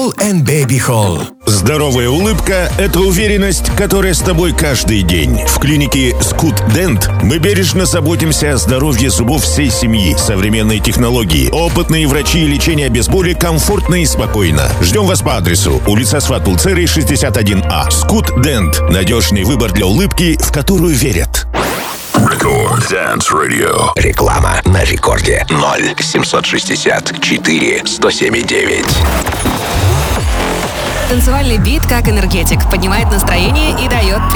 Cool and Baby Hall. Здоровая улыбка – это уверенность, которая с тобой каждый день. В клинике Скут Дент мы бережно заботимся о здоровье зубов всей семьи. Современные технологии, опытные врачи и лечение без боли комфортно и спокойно. Ждем вас по адресу: улица Сват-Пулцеры, 61А. Скут Дент – надежный выбор для улыбки, в которую верят. Рекорд Dance Radio. Реклама на рекорде 0-764-107-9. Танцевальный бит как энергетик, поднимает настроение и дает